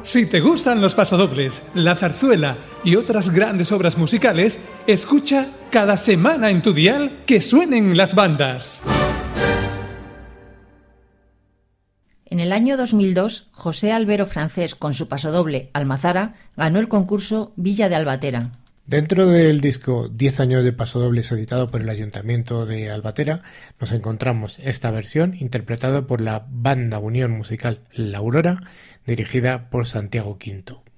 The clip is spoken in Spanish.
Si te gustan los pasodobles, la zarzuela y otras grandes obras musicales, escucha cada semana en tu dial que suenen las bandas. En el año 2002, José Albero Francés, con su pasodoble Almazara, ganó el concurso Villa de Albatera. Dentro del disco 10 años de pasodobles editado por el Ayuntamiento de Albatera, nos encontramos esta versión interpretada por la Banda Unión Musical La Aurora, dirigida por Santiago Quinto.